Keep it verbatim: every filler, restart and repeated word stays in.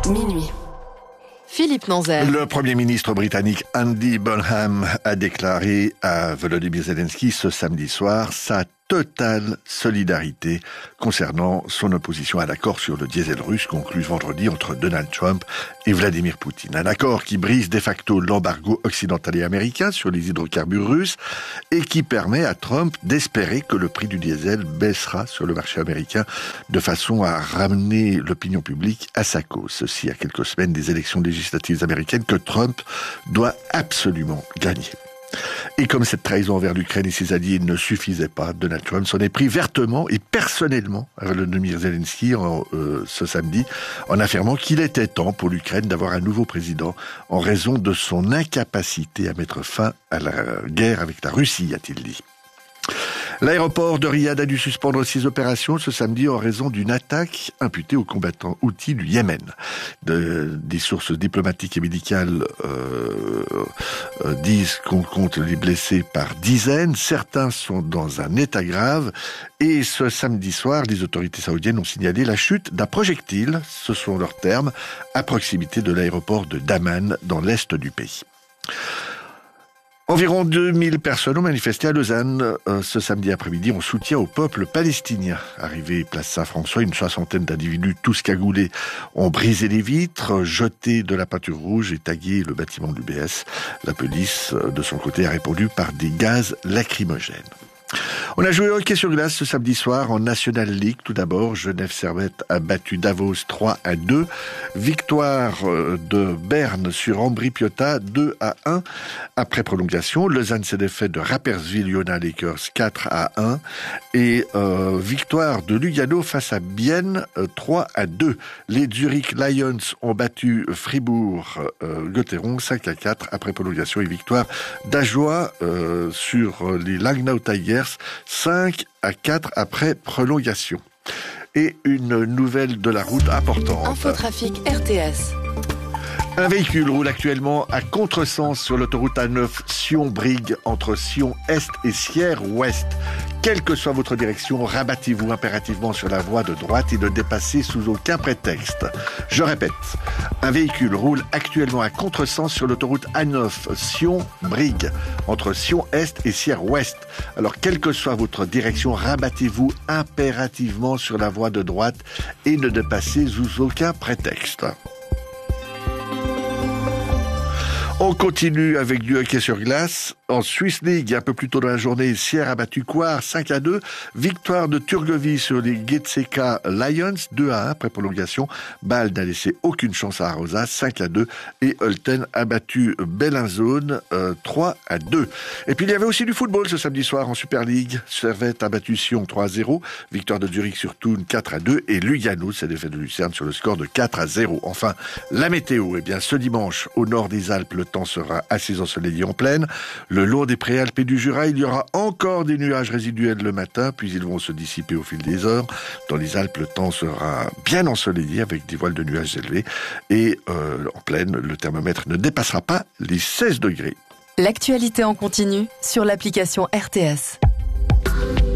Minuit. Philippe Nanzer. Le Premier ministre britannique Andy Burnham a déclaré à Volodymyr Zelensky ce samedi soir sa totale solidarité concernant son opposition à l'accord sur le diesel russe conclu vendredi entre Donald Trump et Vladimir Poutine. Un accord qui brise de facto l'embargo occidental et américain sur les hydrocarbures russes et qui permet à Trump d'espérer que le prix du diesel baissera sur le marché américain de façon à ramener l'opinion publique à sa cause. Ceci à quelques semaines des élections législatives américaines que Trump doit absolument gagner. Et comme cette trahison envers l'Ukraine et ses alliés ne suffisait pas, Donald Trump s'en est pris vertement et personnellement à Volodymyr Zelensky en, euh, ce samedi, en affirmant qu'il était temps pour l'Ukraine d'avoir un nouveau président en raison de son incapacité à mettre fin à la guerre avec la Russie, a-t-il dit. L'aéroport de Riyad a dû suspendre ses opérations ce samedi en raison d'une attaque imputée aux combattants houthis du Yémen. De, des sources diplomatiques et médicales euh, euh, disent qu'on compte les blessés par dizaines. Certains sont dans un état grave. Et ce samedi soir, les autorités saoudiennes ont signalé la chute d'un projectile, ce sont leurs termes, à proximité de l'aéroport de Daman, dans l'est du pays. Environ deux mille personnes ont manifesté à Lausanne euh, ce samedi après-midi en soutien au peuple palestinien. Arrivé place Saint-François, une soixantaine d'individus, tous cagoulés, ont brisé les vitres, jeté de la peinture rouge et tagué le bâtiment du B S. La police, de son côté, a répondu par des gaz lacrymogènes. On a joué au hockey sur glace ce samedi soir en National League. Tout d'abord, Genève Servette a battu Davos trois à deux. Victoire de Berne sur Ambri Piotta deux à un. Après prolongation, Lausanne s'est défait de Rapperswil-Jona Lakers quatre à un. Et euh, victoire de Lugano face à Bienne trois à deux. Les Zurich Lions ont battu Fribourg-Gotteron euh, cinq à quatre après prolongation et victoire d'Ajoie euh, sur les Langnau Tigers cinq à quatre après prolongation. Et une nouvelle de la route importante. Infotrafic R T S. Un véhicule roule actuellement à contresens sur l'autoroute A neuf Sion-Brigue entre Sion-Est et Sierre-Ouest. Quelle que soit votre direction, rabattez-vous impérativement sur la voie de droite et ne dépassez sous aucun prétexte. Je répète, un véhicule roule actuellement à contresens sur l'autoroute A neuf Sion-Brigue entre Sion-Est et Sierre-Ouest. Alors, quelle que soit votre direction, rabattez-vous impérativement sur la voie de droite et ne dépassez sous aucun prétexte. On continue avec du hockey sur glace. En Swiss League, un peu plus tôt dans la journée, Sierre a battu Coire cinq à deux. Victoire de Turgovie sur les Getseka Lions deux à un après prolongation. Bâle n'a laissé aucune chance à Arosa cinq à deux. Et Holten a battu Bellinzone euh, trois à deux. Et puis il y avait aussi du football ce samedi soir en Super League. Servette a battu Sion trois à zéro. Victoire de Zurich sur Thun quatre à deux. Et Lugano s'est défait de Lucerne sur le score de quatre à zéro. Enfin, la météo. Eh bien, ce dimanche, au nord des Alpes, le temps sera assez ensoleillé en plaine. Le long des Préalpes et du Jura, il y aura encore des nuages résiduels le matin, puis ils vont se dissiper au fil des heures. Dans les Alpes, le temps sera bien ensoleillé avec des voiles de nuages élevés. Et euh, en plaine, le thermomètre ne dépassera pas les seize degrés. L'actualité en continu sur l'application R T S.